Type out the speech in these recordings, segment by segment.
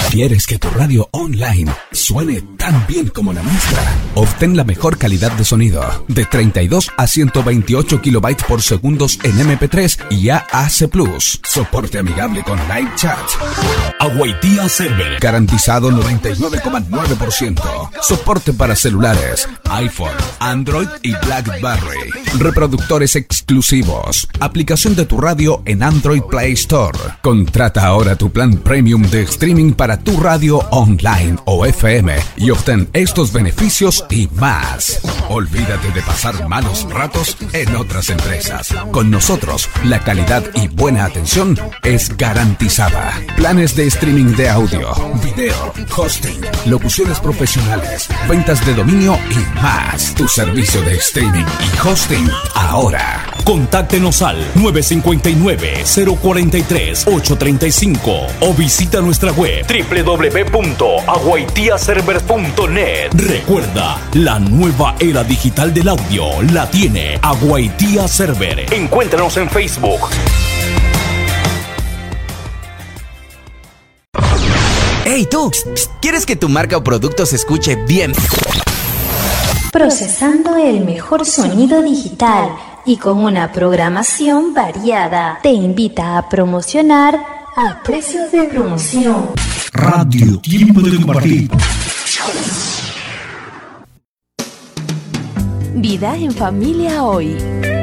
¿Quieres que tu radio online suene tan bien como la nuestra? Obtén la mejor calidad de sonido, de 32 a 128 kilobytes por segundos en MP3 y AAC+. Soporte amigable con live chat. Aguaitía Server. Garantizado 99,9%. Soporte para celulares, iPhone, Android y BlackBerry. Reproductores exclusivos. Aplicación de tu radio en Android Play Store. Contrata ahora tu plan premium de streaming para tu radio online o FM y obtén estos beneficios y más. Olvídate de pasar malos ratos en otras empresas. Con nosotros, la calidad y buena atención es garantizada. Planes de streaming de audio, video, hosting, locuciones profesionales, ventas de dominio y más. Tu servicio de streaming y hosting ahora. Contáctenos al 959-043-835 o visita nuestra web www.aguaitiaserver.net. Recuerda, la nueva era digital del audio la tiene Aguaitía Server. Encuéntranos en Facebook. ¡Hey tú! ¿Quieres que tu marca o producto se escuche bien? Procesando el mejor sonido digital y con una programación variada, te invita a promocionar a precios de promoción. Radio Tiempo de Compartir. Vida en Familia Hoy.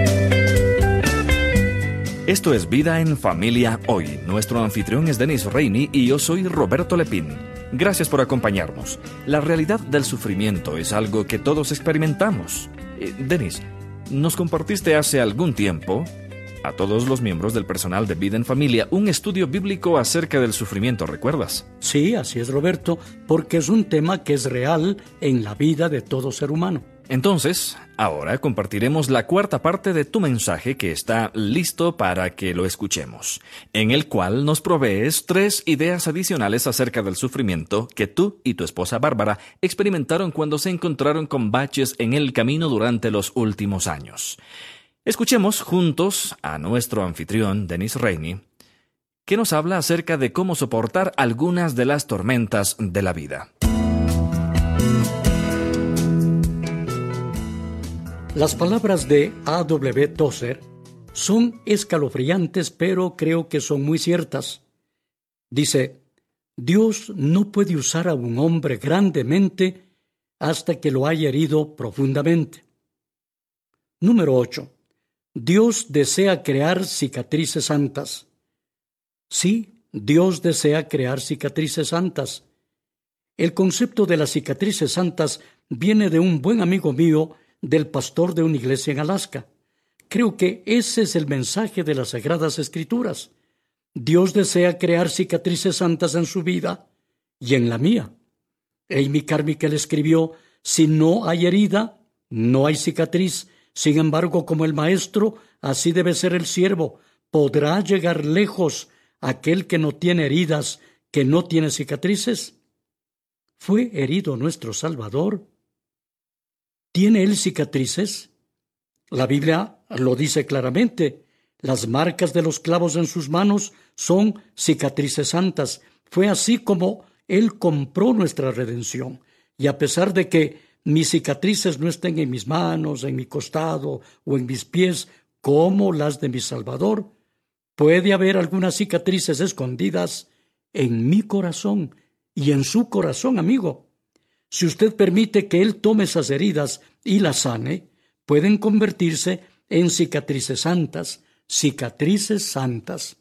Esto es Vida en Familia Hoy. Nuestro anfitrión es Denis Reini y yo soy Roberto Lepín. Gracias por acompañarnos. La realidad del sufrimiento es algo que todos experimentamos. Denis, nos compartiste hace algún tiempo, a todos los miembros del personal de Vida en Familia, un estudio bíblico acerca del sufrimiento, ¿recuerdas? Sí, así es, Roberto, porque es un tema que es real en la vida de todo ser humano. Entonces, ahora compartiremos la cuarta parte de tu mensaje que está listo para que lo escuchemos, en el cual nos provees 3 ideas adicionales acerca del sufrimiento que tú y tu esposa Bárbara experimentaron cuando se encontraron con baches en el camino durante los últimos años. Escuchemos juntos a nuestro anfitrión, Denis Reini, que nos habla acerca de cómo soportar algunas de las tormentas de la vida. Las palabras de A.W. Tozer son escalofriantes, pero creo que son muy ciertas. Dice, Dios no puede usar a un hombre grandemente hasta que lo haya herido profundamente. Número 8. Dios desea crear cicatrices santas. Sí, Dios desea crear cicatrices santas. El concepto de las cicatrices santas viene de un buen amigo mío, del pastor de una iglesia en Alaska. Creo que ese es el mensaje de las Sagradas Escrituras. Dios desea crear cicatrices santas en su vida y en la mía. Amy Carmichael escribió, si no hay herida, no hay cicatriz. Sin embargo, como el maestro, así debe ser el siervo. ¿Podrá llegar lejos aquel que no tiene heridas, que no tiene cicatrices? ¿Fue herido nuestro Salvador? ¿Tiene él cicatrices? La Biblia lo dice claramente. Las marcas de los clavos en sus manos son cicatrices santas. Fue así como él compró nuestra redención. Y a pesar de que mis cicatrices no estén en mis manos, en mi costado o en mis pies, como las de mi Salvador, puede haber algunas cicatrices escondidas en mi corazón y en su corazón, amigo. Si usted permite que Él tome esas heridas y las sane, pueden convertirse en cicatrices santas, cicatrices santas.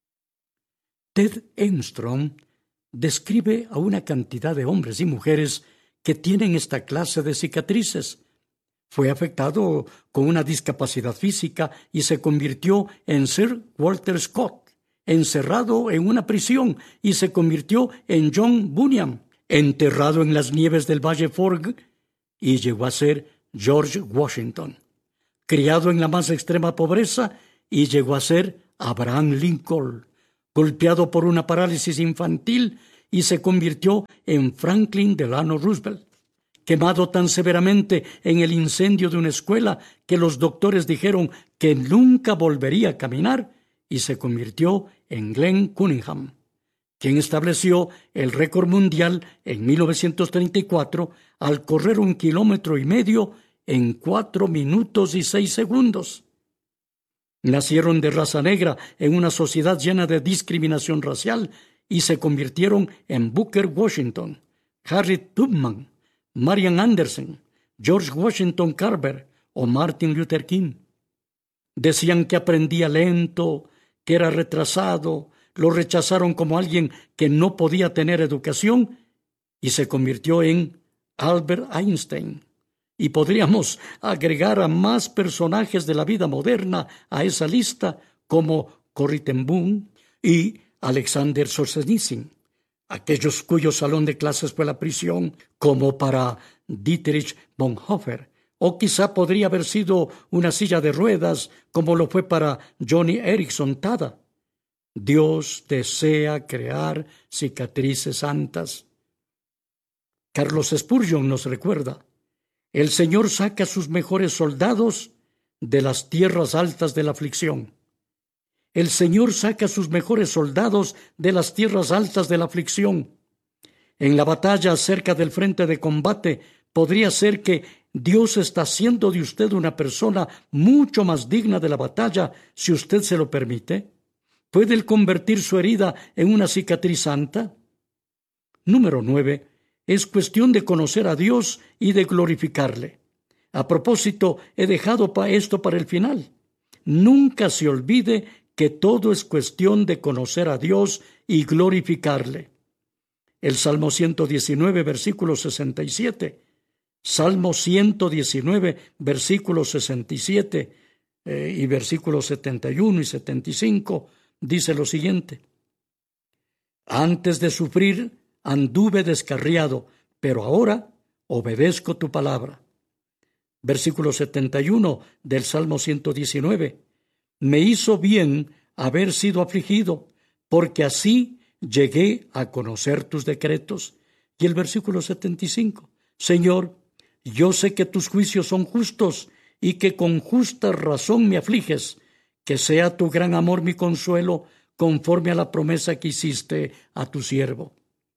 Ted Armstrong describe a una cantidad de hombres y mujeres que tienen esta clase de cicatrices. Fue afectado con una discapacidad física y se convirtió en Sir Walter Scott, encerrado en una prisión y se convirtió en John Bunyan, enterrado en las nieves del Valle Forge y llegó a ser George Washington, criado en la más extrema pobreza y llegó a ser Abraham Lincoln, golpeado por una parálisis infantil y se convirtió en Franklin Delano Roosevelt, quemado tan severamente en el incendio de una escuela que los doctores dijeron que nunca volvería a caminar y se convirtió en Glenn Cunningham, quien estableció el récord mundial en 1934 al correr 1,5 kilómetros en 4 minutos y 6 segundos. Nacieron de raza negra en una sociedad llena de discriminación racial y se convirtieron en Booker Washington, Harriet Tubman, Marian Anderson, George Washington Carver o Martin Luther King. Decían que aprendía lento, que era retrasado, lo rechazaron como alguien que no podía tener educación y se convirtió en Albert Einstein. Y podríamos agregar a más personajes de la vida moderna a esa lista, como Corrie ten Boom y Alexander Solzhenitsyn, aquellos cuyo salón de clases fue la prisión, como para Dietrich Bonhoeffer, o quizá podría haber sido una silla de ruedas, como lo fue para Joni Eareckson Tada. Dios desea crear cicatrices santas. Carlos Spurgeon nos recuerda: el Señor saca sus mejores soldados de las tierras altas de la aflicción. El Señor saca sus mejores soldados de las tierras altas de la aflicción. En la batalla cerca del frente de combate, podría ser que Dios está haciendo de usted una persona mucho más digna de la batalla si usted se lo permite. ¿Puede Él convertir su herida en una cicatriz santa? Número 9. Es cuestión de conocer a Dios y de glorificarle. A propósito, he dejado esto para el final. Nunca se olvide que todo es cuestión de conocer a Dios y glorificarle. El Salmo 119, versículo 67. Salmo 119, versículos 67 y versículos 71 y 75, dice lo siguiente: antes de sufrir anduve descarriado, pero ahora obedezco tu palabra. Versículo 71 del Salmo 119. Me hizo bien haber sido afligido, porque así llegué a conocer tus decretos. Y el versículo 75. Señor, yo sé que tus juicios son justos y que con justa razón me afliges. Que sea tu gran amor mi consuelo, conforme a la promesa que hiciste a tu siervo.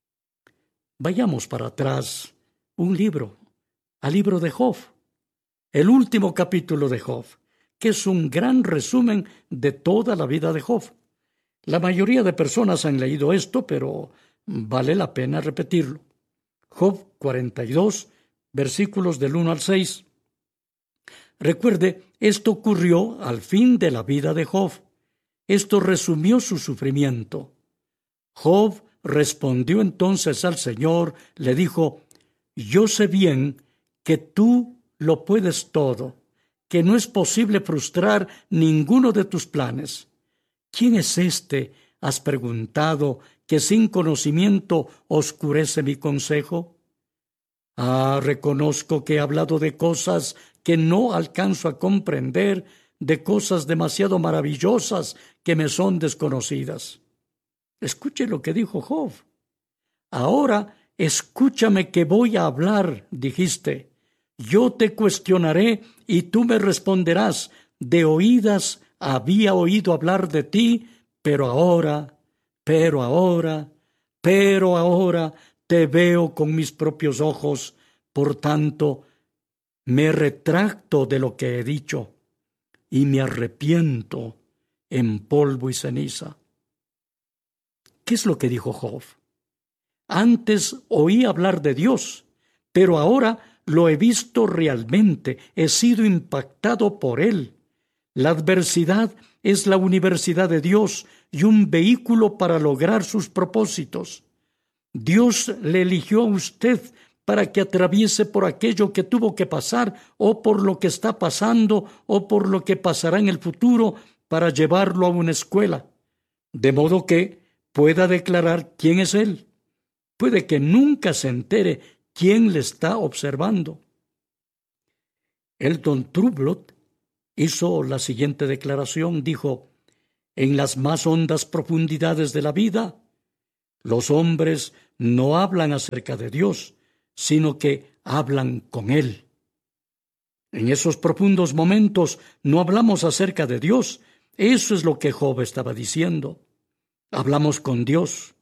Vayamos para atrás al libro de Job, el último capítulo de Job, que es un gran resumen de toda la vida de Job. La mayoría de personas han leído esto, pero vale la pena repetirlo. Job 42, versículos del 1 al 6. Recuerde, esto ocurrió al fin de la vida de Job. Esto resumió su sufrimiento. Job respondió entonces al Señor, le dijo: yo sé bien que tú lo puedes todo, que no es posible frustrar ninguno de tus planes. ¿Quién es este, has preguntado, que sin conocimiento oscurece mi consejo? Reconozco que he hablado de cosas que no alcanzo a comprender, de cosas demasiado maravillosas que me son desconocidas. Escuche lo que dijo Job. Ahora escúchame que voy a hablar, dijiste. Yo te cuestionaré y tú me responderás. De oídas había oído hablar de ti, pero ahora te veo con mis propios ojos. Por tanto, me retracto de lo que he dicho y me arrepiento en polvo y ceniza. ¿Qué es lo que dijo Job? Antes oí hablar de Dios, pero ahora lo he visto realmente, he sido impactado por Él. La adversidad es la universidad de Dios y un vehículo para lograr sus propósitos. Dios le eligió a usted para que atraviese por aquello que tuvo que pasar, o por lo que está pasando, o por lo que pasará en el futuro, para llevarlo a una escuela, de modo que pueda declarar quién es Él. Puede que nunca se entere quién le está observando. Elton Trublot hizo la siguiente declaración, dijo: en las más hondas profundidades de la vida, los hombres no hablan acerca de Dios, sino que hablan con Él. En esos profundos momentos no hablamos acerca de Dios. Eso es lo que Job estaba diciendo. Hablamos con Dios.